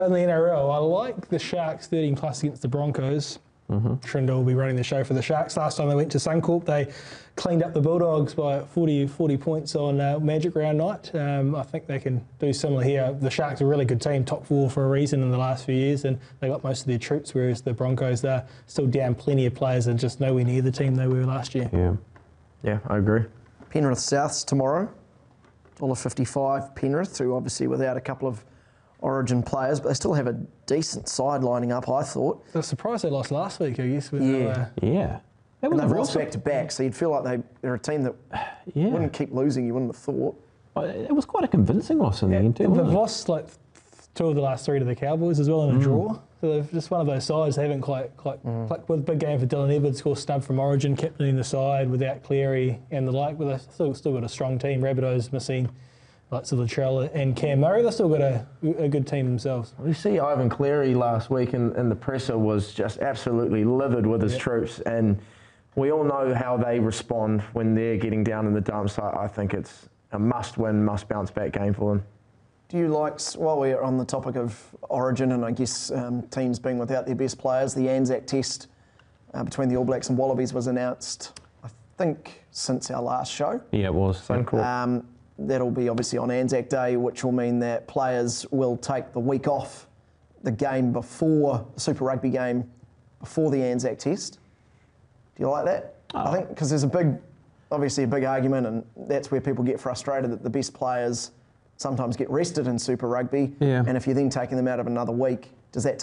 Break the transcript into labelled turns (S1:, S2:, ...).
S1: In the NRL, I like the Sharks 13 plus against the Broncos. Trindle will be running the show for the Sharks. Last time they went to Suncorp, they cleaned up the Bulldogs by 40 points on Magic Round night. I think they can do similar here. The Sharks are a really good team, top 4 for a reason in the last few years, and they got most of their troops, whereas the Broncos are still down plenty of players and just nowhere near the team they were last year.
S2: Yeah, I agree.
S3: Penrith Souths tomorrow, $1.55 Penrith, who obviously without a couple of Origin players, but they still have a decent side lining up, I thought.
S1: I was surprised they lost last week, I guess. With
S2: Yeah.
S3: And they've lost back-to-back, so you'd feel like they're a team that wouldn't keep losing, you wouldn't have thought.
S2: It was quite a convincing loss in the end, too.
S1: They've lost like 2 of the last 3 to the Cowboys as well in a draw. So they're just one of those sides they haven't quite clicked with. Big game for Dylan Edwards, of course, snub from Origin, captaining the side without Cleary and the like, but they've still got a strong team. Rabbitohs missing lots of Latrell and Cam Murray. They've still got a good team themselves.
S2: We see Ivan Cleary last week and the presser was just absolutely livid with his troops, and we all know how they respond when they're getting down in the dumps. I think it's a must-win, must-bounce-back game for them.
S3: Do you like, while we're on the topic of Origin and I guess teams being without their best players, the Anzac Test between the All Blacks and Wallabies was announced, I think, since our last show.
S2: Yeah, it was.
S3: Suncorp. That'll be obviously on Anzac Day, which will mean that players will take the week off the game before, the Super Rugby game, before the Anzac Test. Do you like that? I think because there's obviously a big argument, and that's where people get frustrated that the best players sometimes get rested in Super Rugby. And if you're then taking them out of another week, does that